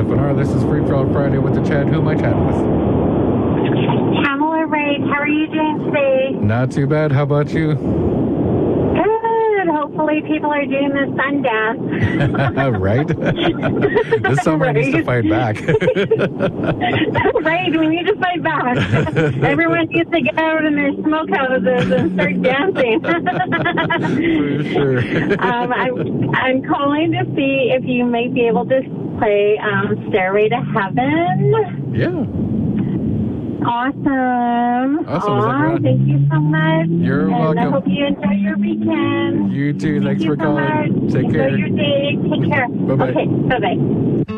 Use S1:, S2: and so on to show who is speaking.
S1: CFNR. This is Free For All Friday with the Chad. Who am I chatting with?
S2: Pamela Wright. How are you doing today?
S1: Not too bad. How about you?
S2: Good. Hopefully people are doing the sun dance.
S1: Right? This summer needs to fight back.
S2: Right, we need to fight back. Everyone needs to get out in their smoke houses and start dancing.
S1: For sure.
S2: I'm calling to see if you might be able to play Stairway to Heaven.
S1: Yeah.
S2: Awesome.
S1: Awesome.
S2: Thank you so much.
S1: You're welcome.
S2: I hope you enjoy your weekend.
S1: You too. Thanks for
S2: so
S1: calling.
S2: much.
S1: Take care.
S2: Enjoy your day. Take care.
S1: Bye-bye.
S2: Okay, bye-bye.